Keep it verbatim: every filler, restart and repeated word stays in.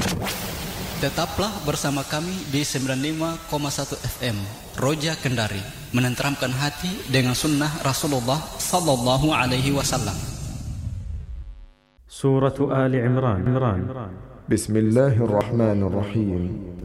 Tetaplah bersama kami di sembilan puluh lima koma satu F M Roja Kendari, menenteramkan hati dengan sunnah Rasulullah sallallahu alaihi wasallam. Surah Ali Imran. Bismillahirrahmanirrahim.